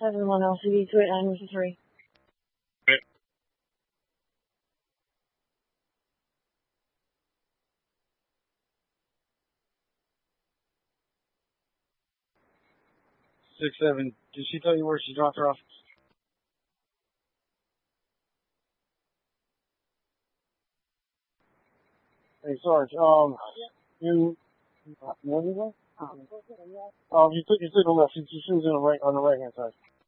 71 LCD 289 Right. Six seven. Did she tell you where she dropped her off? Hey, Sarge. You what is that? You took a left. She was in the right on the right hand side.